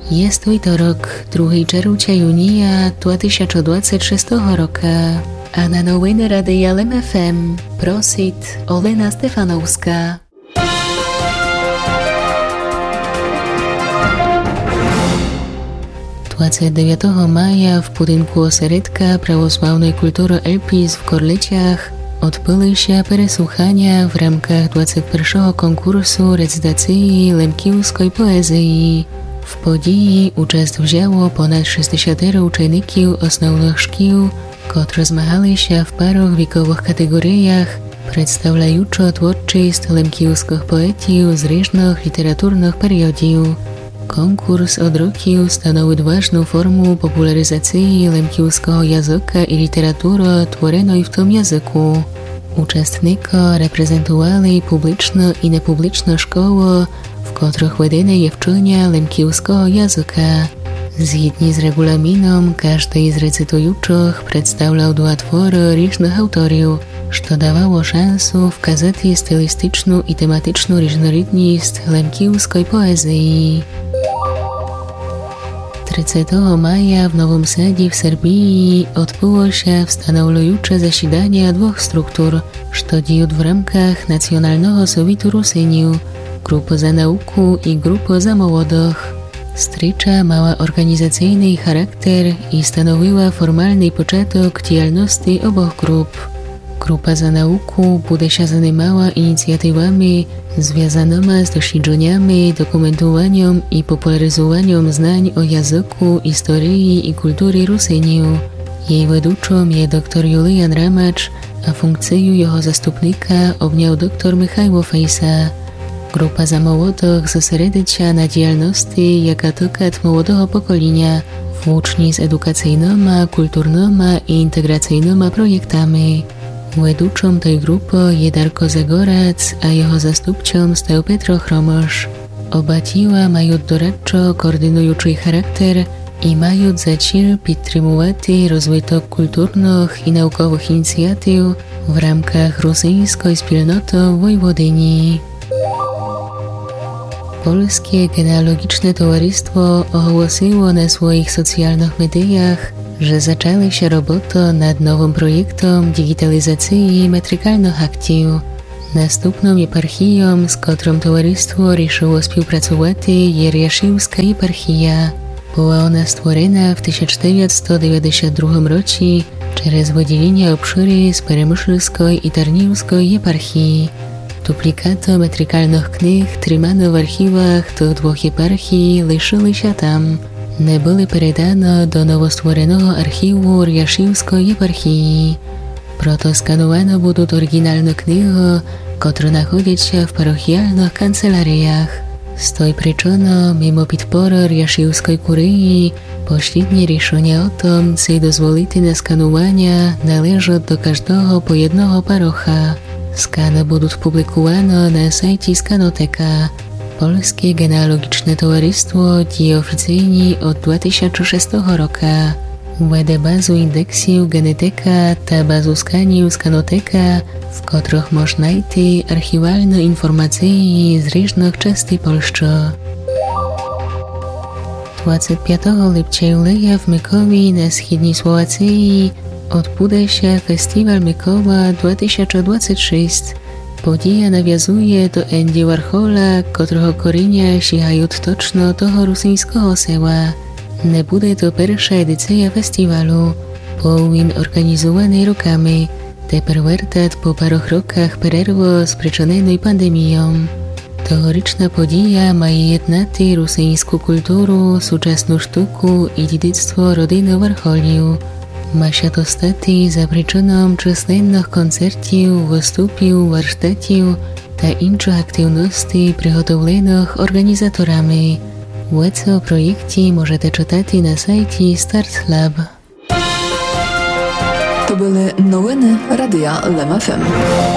Jest wtorok, 2 czerwca junia 2026 roku, a na nowiny Radia LEM FM prosit Olena Stefanowska. Maja w budynku ośrodka prawosławnej kultury Elpis w Korleciach odbyły się przesłuchania w ramach 21. konkursu recytacji lemkiewskiej poezji. W podії uczest wzięło ponad 60 uczniów osnovnych szkół, którzy zmagali się w paru wiekowych kategoriach, przedstawiając twórczość lemkiewskich poetów z różnych literaturnych periodów. Konkurs od roku stanowi ważną formę popularyzacji lemkiewskiego języka i literatury tworzonej w tym języku. Uczestnicy reprezentowali publiczne i niepubliczne szkoły, w których wedene jest wczenia lemkiewskiego języka. Zgodnie z regulaminem, każdy z recytujących przedstawiał dwa twory różnych autorów, co dawało szansę wskazać stylistyczną i tematyczną różnorodność lemkiewskiej poezji. 30 maja w Nowym Sadzie w Serbii odbyło się wstanawiające zasiadanie dwóch struktur, co dzieją w ramach Nacjonalnego Sowietu Rusyniu, Grupy za Nauku i Grupy za Młodych. Strycza miała organizacyjny charakter i stanowiła formalny początek działalności obu grup. Grupa za Nauku będzie się zajmowała inicjatywami związanymi z doświadczeniami, dokumentowaniem i popularyzowaniem znań o języku, historii i kulturze Rusyniu. Jej wedłuczą jest dr Julian Ramacz, a funkcję jego zastupnika objął dr Michał Fejsa. Grupa za Młodych zosredzi się na działalności jako tykat młodego pokolenia, włącznie z edukacyjnymi, kulturnymi i integracyjnymi projektami. Wedłuczą tej grupy jest Darko Zagorac, a jego zastupcą stał Petro Chromosz. Oba dzieła mają doradczo koordynujący charakter i mają za cel podtrzymywać rozwój kulturnych i naukowych inicjatyw w ramach rosyjskiej wspólnoty w Wojwodyni. Polskie Genealogiczne Towarzystwo ogłosiło na swoich socjalnych mediach, że zaczęły się roboty nad nowym projektem digitalizacji metrykalnych aktów. Następną eparchią, z którą towarzystwo ruszyło współpracować, jest Jasiłska eparchia. Była ona stworzona w 1992 roku przez wydzielenie obszury z Peremyślskiej i Tarniwskiej eparchii. Duplikaty metrykalnych knih trzymane w archiwach tych dwóch eparchii leżały się tam. Nie były przekazane do nowostworzonego archiwu Jasiłskiej eparchii. Proto skanowane będą oryginalne knihy, które znajdują się w parochialnych kancelariach. Z tej przyczyny, mimo podpory Jasiłskiej kurii, pośrednie решenie o tym, czy dozwolić na skanowanie, należy do każdego po jednego parocha. Skany będą publikowane na sajcie Skanoteka. Polskie Genealogiczne Towarzystwo dzieje oficjalnie od 2006 roku. Wede bazu indeksów Geneteka ta bazu skaniów Skanoteka, w których można znaleźć archiwalne informacje z różnych części Polski. 25 lipca w Mykowie na wschodniej Słowacji odbędzie się Festiwal Mykowa 2026. Podija nawiązuje do Andy Warhola, którego korzenie sięgają toczno tego rosyjskiego sela. Nie będzie to pierwsza edycja festiwalu. Był organizowany rokami, teraz wracać po paru rokach przerwy sprzyczynionej pandemią. Tegoroczna podija ma jednoczyć rosyjską kulturę, współczesną sztukę i dziedzictwo rodziny Warholiów. Ma się to stać za przyczyną czyslennych koncertów, występów, warsztatów i innych aktywności przygotowanych organizatorami. Więcej o projekcie możecie czytać na sajcie Start Lab. To były nowiny Radia LEM FM.